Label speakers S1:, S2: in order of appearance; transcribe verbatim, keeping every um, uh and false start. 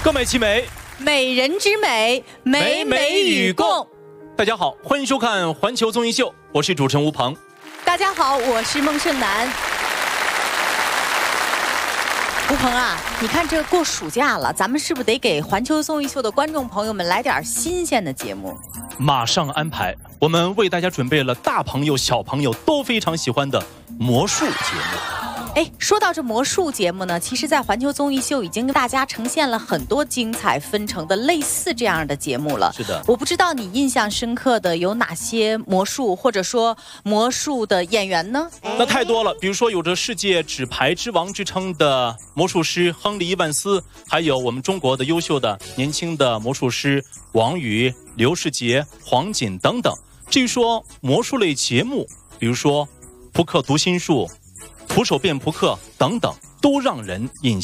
S1: 各美其美，
S2: 美人之美，美美与共。
S1: 大家好，欢迎收看环球综艺秀，我是主持人吴鹏。
S2: 大家好，我是孟胜男。吴鹏啊，你看这过暑假了，咱们是不是得给环球综艺秀的观众朋友们来点新鲜的节目？
S1: 马上安排，我们为大家准备了大朋友小朋友都非常喜欢的魔术节目。
S2: 哎，说到这魔术节目呢，其实在环球综艺秀已经给大家呈现了很多精彩纷呈的类似这样的节目了。
S1: 是的，
S2: 我不知道你印象深刻的有哪些魔术或者说魔术的演员呢？
S1: 那太多了，比如说有着世界纸牌之王之称的魔术师亨利·伊万斯，还有我们中国的优秀的年轻的魔术师王宇、刘世杰、黄锦等等。至于说魔术类节目，比如说扑克读心术、徒手变扑克等等，都让人印象